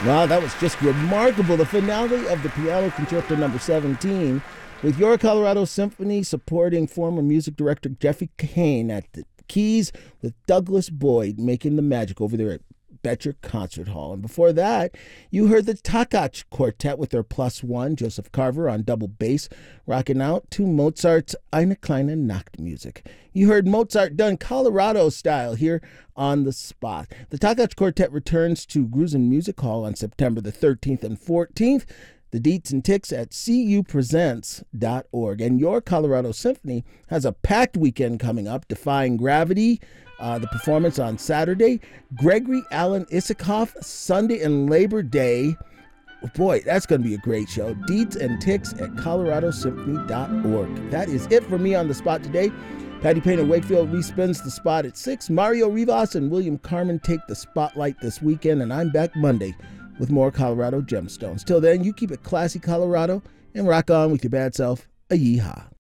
Wow, that was just remarkable. The finale of the Piano Concerto number 17 with your Colorado Symphony supporting former music director Jeffrey Kane at the keys with Douglas Boyd making the magic over there at Betcher Concert Hall. And before that, you heard the Takach Quartet with their +1, Joseph Carver on double bass, rocking out to Mozart's Eine kleine Nachtmusik. You heard Mozart done Colorado style here on the spot. The Takach Quartet returns to Grusin Music Hall on September the 13th and 14th. The deets and ticks at cupresents.org. And your Colorado Symphony has a packed weekend coming up, Defying Gravity, the performance on Saturday, Gregory Alan Isikoff, Sunday and Labor Day. Boy, that's going to be a great show. Deets and ticks at coloradosymphony.org. That is it for me on the spot today. Patty Payne of Wakefield respins the spot at 6. Mario Rivas and William Carmen take the spotlight this weekend, and I'm back Monday with more Colorado Gemstones. Till then, you keep it classy, Colorado, and rock on with your bad self. A yeehaw.